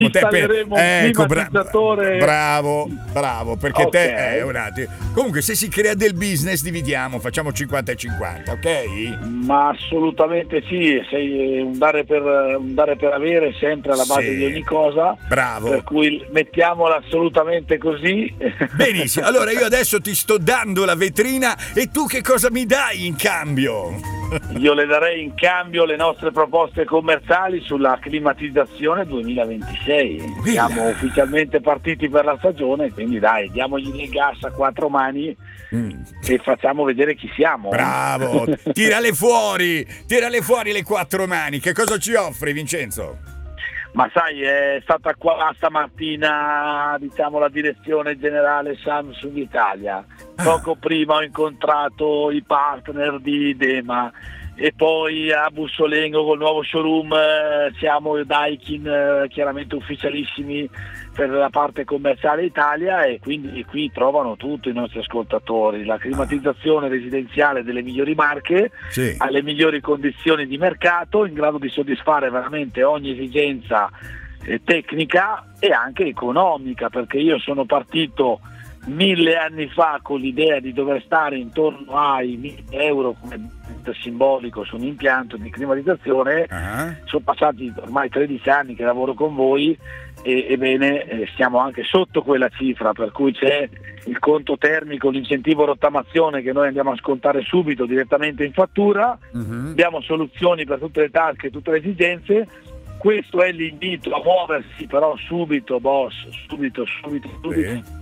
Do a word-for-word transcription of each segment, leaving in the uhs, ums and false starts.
installeremo un ecco, bra- climatizzatore. bravo, bravo, perché Ok. te è un attimo. Comunque, se si crea del business, dividiamo, facciamo cinquanta e cinquanta, ok? Ma assolutamente sì, sei un dare per, un dare per avere sempre alla base Sì. di ogni cosa. Bravo. Per cui mettiamola assolutamente così. Benissimo, allora io adesso ti sto dando la vetrina e tu che cosa mi dai in cambio? Io le darei in cambio le nostre proposte commerciali sulla climatizzazione duemilaventisei. Siamo ufficialmente partiti per la stagione, quindi dai, diamogli il gas a quattro mani mm. e facciamo vedere chi siamo. Bravo, tirale fuori, tirale fuori le quattro mani. Che cosa ci offri, Vincenzo? Ma sai, è stata qua stamattina, diciamo, la direzione generale Samsung Italia. Poco prima ho incontrato i partner di Dema e poi a Bussolengo col nuovo showroom eh, siamo Daikin, eh, chiaramente ufficialissimi per la parte commerciale Italia, e quindi qui trovano tutto i nostri ascoltatori, la climatizzazione residenziale delle migliori marche, sì. alle migliori condizioni di mercato, in grado di soddisfare veramente ogni esigenza eh, tecnica e anche economica, perché io sono partito mille anni fa con l'idea di dover stare intorno ai mille euro come simbolico su un impianto di climatizzazione. Uh-huh. Sono passati ormai tredici anni che lavoro con voi e ebbene eh, stiamo anche sotto quella cifra, per cui c'è il conto termico, l'incentivo rottamazione che noi andiamo a scontare subito direttamente in fattura. Uh-huh. Abbiamo soluzioni per tutte le tasche e tutte le esigenze. Questo è l'invito a muoversi però subito, boss, subito, subito, subito.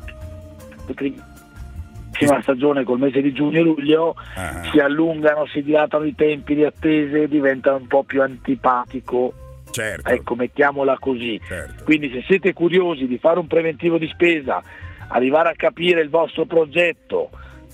Sì. Prima stagione col mese di giugno e luglio uh-huh. si allungano, si dilatano i tempi di attese, diventa un po' più antipatico. Certo. Ecco, mettiamola così. Certo. Quindi se siete curiosi di fare un preventivo di spesa, arrivare a capire il vostro progetto,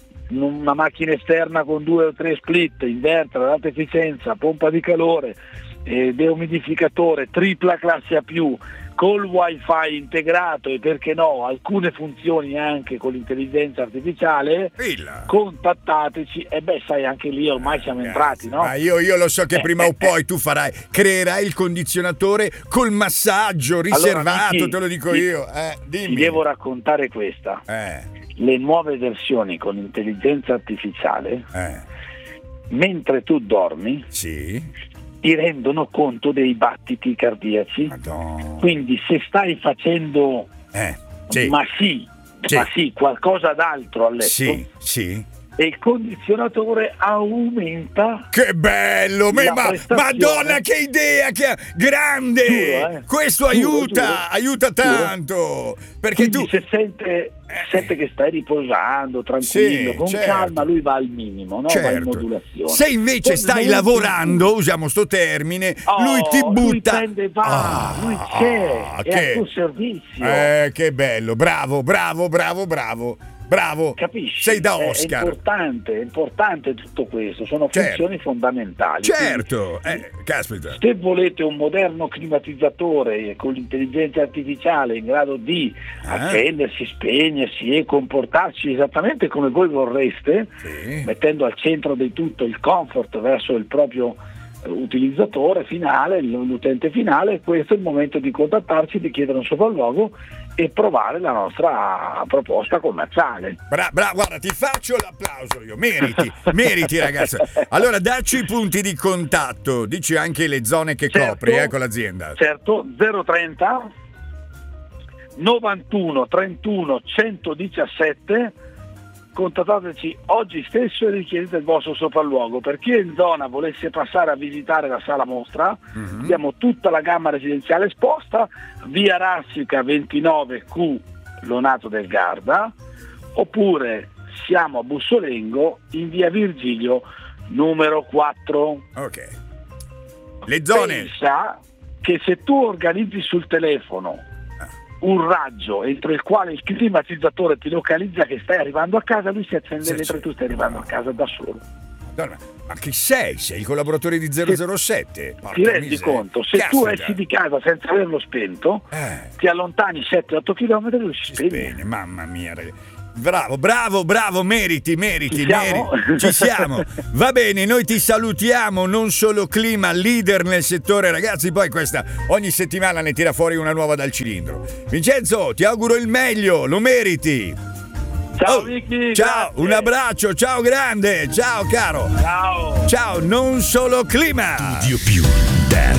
una macchina esterna con due o tre split, inverter ad alta efficienza, pompa di calore, eh, deumidificatore, tripla classe A più, col wifi integrato e perché no alcune funzioni anche con l'intelligenza artificiale, Filla. Contattateci. E beh, sai, anche lì ormai siamo Ragazzi, entrati, no? Ma io, io lo so che prima o poi tu farai, creerai il condizionatore col massaggio riservato, allora, Nicky, te lo dico ti, io. Eh, dimmi. Ti devo raccontare questa. Eh. Le nuove versioni con intelligenza artificiale, eh. mentre tu dormi, sì. ti rendono conto dei battiti cardiaci. Madonna. Quindi se stai facendo eh, sì. ma sì, sì, ma sì, qualcosa d'altro a letto, sì, sì. e il condizionatore aumenta. Che bello! Ma, Madonna, che idea! Che grande! Giuro, eh. Questo giuro, aiuta, giuro. aiuta tanto. Giuro. Perché quindi tu se sente, sente che stai riposando tranquillo, sì, con certo. calma, lui va al minimo, no? Certo. Va in modulazione. Se invece Poi stai lavorando, più. usiamo sto termine, oh, lui ti butta. Lui prende va, oh, lui c'è, oh, è che... a tuo servizio. Eh, che bello, bravo, bravo, bravo, bravo. Bravo, capisci? Sei da Oscar. È importante, è importante tutto questo, sono certo. funzioni fondamentali. Certo, eh, caspita. Se volete un moderno climatizzatore con l'intelligenza artificiale in grado di ah. accendersi, spegnersi e comportarsi esattamente come voi vorreste, sì. mettendo al centro di tutto il comfort verso il proprio utilizzatore finale, l'utente finale, questo è il momento di contattarci, di chiedere un sopralluogo e provare la nostra proposta commerciale. Bra, bra, guarda, ti faccio l'applauso io, meriti, meriti ragazzi. Allora dacci i punti di contatto, dici anche le zone che certo, copri eh, con l'azienda. Certo, zero trenta novantuno trentuno centodiciassette. Contattateci oggi stesso e richiedete il vostro sopralluogo. Per chi è in zona volesse passare a visitare la sala mostra, uh-huh. abbiamo tutta la gamma residenziale esposta, via Rassica ventinove Q Lonato del Garda, oppure siamo a Bussolengo in via Virgilio numero quattro. Ok. Le zone. Pensa che se tu organizzi sul telefono un raggio entro il quale il climatizzatore ti localizza che stai arrivando a casa, lui si accende mentre tu stai arrivando a casa da solo. Madonna, ma chi sei? Sei il collaboratore di zero zero sette? Ti rendi miseria. conto? Se Caspita. tu esci di casa senza averlo spento, eh. ti allontani sette otto chilometri e lui si, si spegne. spegne. Mamma mia, Bravo, bravo, bravo, meriti, meriti, Ci siamo? meriti. Ci siamo. Va bene, noi ti salutiamo, non solo clima, leader nel settore, ragazzi, poi questa ogni settimana ne tira fuori una nuova dal cilindro. Vincenzo, ti auguro il meglio, lo meriti. Ciao Oh, Vicky, ciao, grazie. un abbraccio, ciao grande, ciao caro. Ciao. Ciao, non solo clima. Studio più.